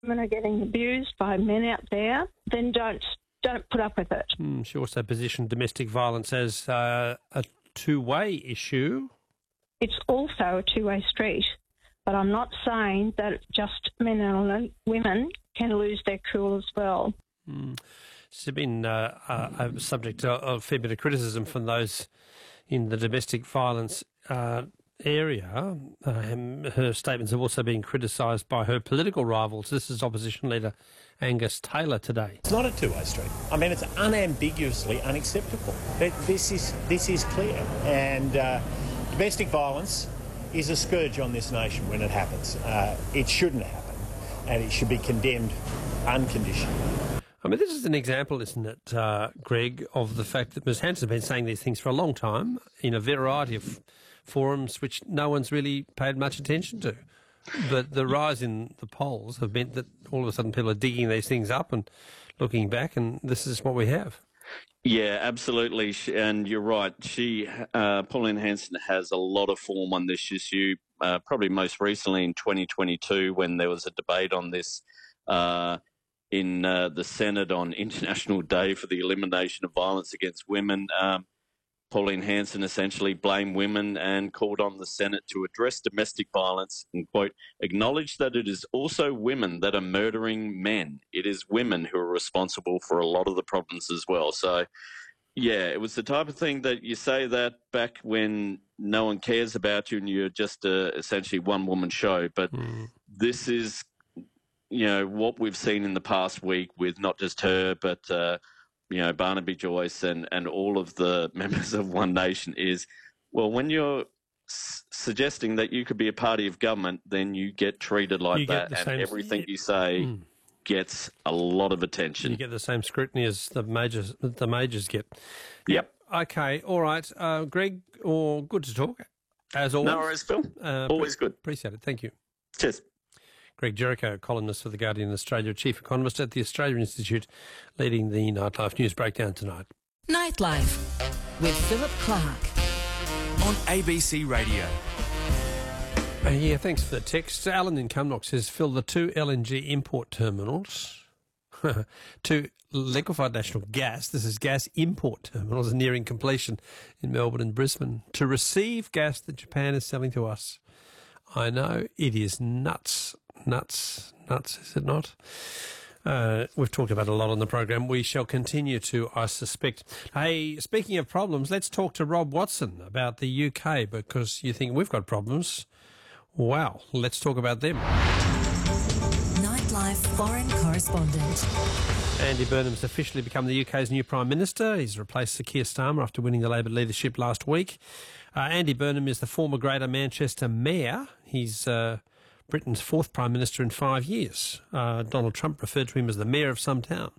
women are getting abused by men out there, then don't put up with it. She also positioned domestic violence as a two-way issue. It's also a two-way street, but I'm not saying that just men and women can lose their cool as well. It's been a subject of a fair bit of criticism from those in the domestic violence area. Her statements have also been criticised by her political rivals. This is Opposition Leader Angus Taylor today. It's not a two-way street. I mean, it's unambiguously unacceptable. This is clear. And domestic violence is a scourge on this nation when it happens. It shouldn't happen, and it should be condemned unconditionally. I mean, this is an example, isn't it, Greg, of the fact that Ms Hanson has been saying these things for a long time in a variety of forums which no one's really paid much attention to. But the rise in the polls have meant that all of a sudden people are digging these things up and looking back, and this is what we have. Yeah, absolutely. And you're right. Pauline Hanson has a lot of form on this issue, probably most recently in 2022 when there was a debate on this in the Senate on International Day for the Elimination of Violence Against Women. Pauline Hanson essentially blamed women and called on the Senate to address domestic violence and, quote, acknowledge that it is also women that are murdering men. It is women who are responsible for a lot of the problems as well. So, yeah, it was the type of thing that you say that back when no one cares about you and you're just essentially one-woman show. But this is, you know, what we've seen in the past week with not just her, but Barnaby Joyce and all of the members of One Nation is, well, when you're suggesting that you could be a party of government, then you get treated like that, and everything you say gets a lot of attention. You get the same scrutiny as the majors get. Yep. Okay, all right. Greg, good to talk, as always. No worries, Phil. Always good. Appreciate it. Thank you. Cheers. Greg Jericho, columnist for The Guardian Australia, chief economist at the Australia Institute, leading the Nightlife News Breakdown tonight. Nightlife with Philip Clark on ABC Radio. Yeah, thanks for the text. Alan in Cumnock says, Phil, the two LNG import terminals, two liquefied natural gas, this is gas import terminals, are nearing completion in Melbourne and Brisbane to receive gas that Japan is selling to us. I know, it is nuts, is it not? We've talked about it a lot on the program. We shall continue to, I suspect. Hey, speaking of problems, let's talk to Rob Watson about the UK, because you think we've got problems. Wow, let's talk about them. Nightlife foreign correspondent. Andy Burnham's officially become the UK's new Prime Minister. He's replaced Sir Keir Starmer after winning the Labor leadership last week. Andy Burnham is the former Greater Manchester Mayor. He's Britain's fourth Prime Minister in 5 years. Donald Trump referred to him as the Mayor of some town.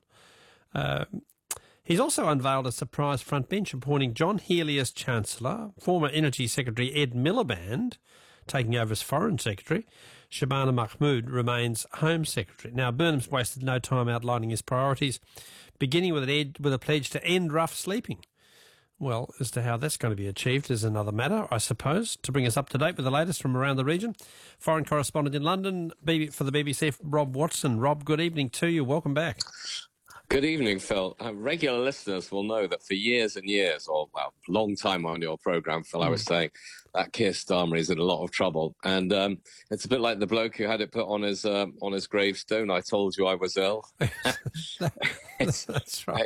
He's also unveiled a surprise front bench appointing John Healey as Chancellor, former Energy Secretary Ed Miliband taking over as Foreign Secretary. Shabana Mahmood remains Home Secretary. Now, Burnham's wasted no time outlining his priorities, beginning with a pledge to end rough sleeping. Well, as to how that's going to be achieved is another matter, I suppose. To bring us up to date with the latest from around the region, foreign correspondent in London for the BBC, Rob Watson. Rob, good evening to you. Welcome back. Good evening, Phil. Regular listeners will know that for years and years, or long time on your programme, Phil, I was saying that Keir Starmer is in a lot of trouble. And it's a bit like the bloke who had it put on his gravestone, I told you I was ill. That's right.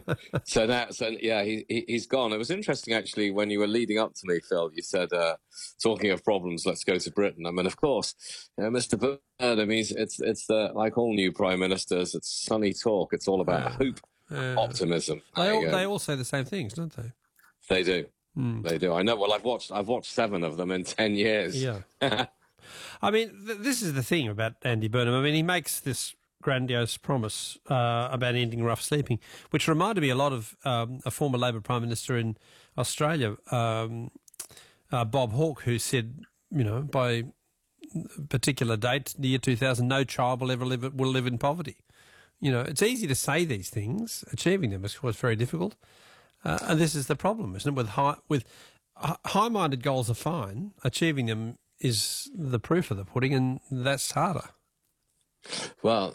He's gone. It was interesting, actually, when you were leading up to me, Phil, you said, talking of problems, let's go to Britain. I mean, of course, Mr. Burnham, it's like all new prime ministers, it's sunny talk. It's all about hope, optimism. They all say the same things, don't they? They do. They do. I know. Well, I've watched 7 of them in 10 years. Yeah. I mean, this is the thing about Andy Burnham. I mean, he makes this grandiose promise about ending rough sleeping, which reminded me a lot of a former Labor Prime Minister in Australia, Bob Hawke, who said, by a particular date, the year 2000, no child will ever live in poverty. It's easy to say these things. Achieving them is, of course, very difficult. And this is the problem, isn't it? With high-minded goals are fine. Achieving them is the proof of the pudding, and that's harder. Well,